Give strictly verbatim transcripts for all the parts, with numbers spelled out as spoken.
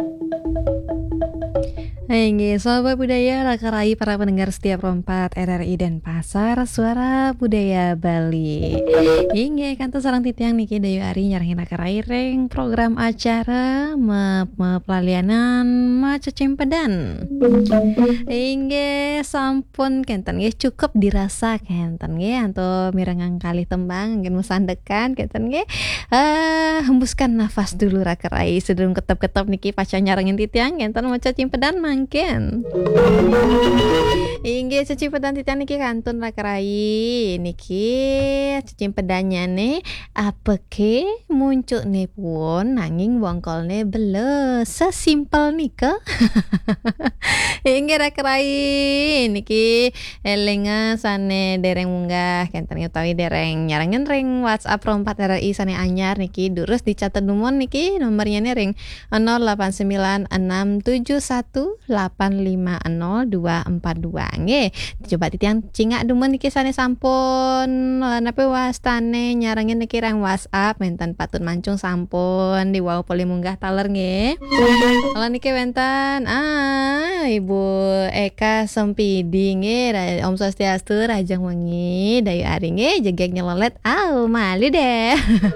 Hengge, Sobat Budaya, Rakarai para pendengar setiap rompat R R I dan Pasar Suara Budaya Bali. Hingga kantor sarang titiang niki Dayu Ari nyarahin Rakarai reng program acara me, me pelalianan macecempedan. Hingga sampun kenten nggih cukup dirasa kenten nggih anto mirengang kali tembang nggih musandekan kenten nggih. Eh hembuskan nafas dulu Rakarai sebelum ketep-ketep niki paca nyarengin titiang kenten macecempedan mangken. Inggih cecimpedan titian niki kantun Rakarai niki cecimpedannya nih apeke muncul nih pun nanging wongkolne bele sesimpel nika. Inggih Rakarai niki elenga sane dereng munggah kenten utawi dereng nyarengen ring WhatsApp rompat R R I sane anyar niki durus dicatet numon niki nomornya nih ring nol delapan sembilan enam tujuh satu delapan lima nol dua empat dua nggih. Coba titiang cingak dumen niki sane sampun napa wastane nyarengin niki rang WhatsApp menten patut mancung sampun di wau poli munggah taler nggih. Kalau niki wenten ah Ibu Eka Sempidi nggih Om Swastiastu Rajang Wengi Dayu Ari nggih jegek nyelolet au mali deh.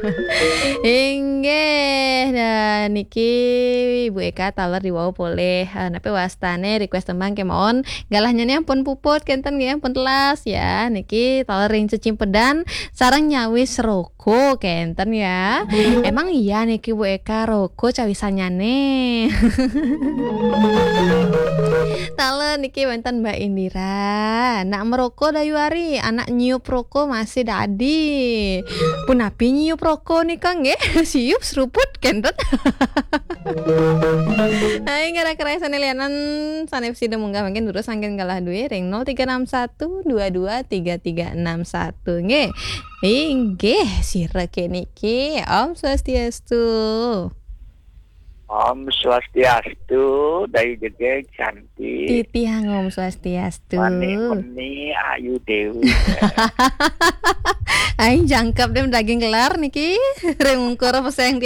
Inggih dan niki Ibu Eka taler di wau poleh napa wastane request tembang kemon galahnya nih ampun puput kenten nggih ampun telas ya niki taler ring cecimpedan sareng nyawis roko kenten ya. Emang iya niki Bu Eka roko cawisannya nih. Taler niki wenten Mbak Indira nak meroko Dayu Ari anak nyiup roko masih dadi pun api nyiup roko nih Kang nggih siup seruput kenten. Hai gara-gara sane lianan sane sida munggah mungkin durus sangken kalah duwe ring nol tiga enam satu dua dua tiga tiga enam satu nggih. Inggih sireke niki Om Swastiastu. Om Swastiastu, Dayu jegek cantik. Titiang Om Swastiastu. Mani-mani Ayu Dewi. Aing jangkep dem daging gelar niki. Reng ungkur peseng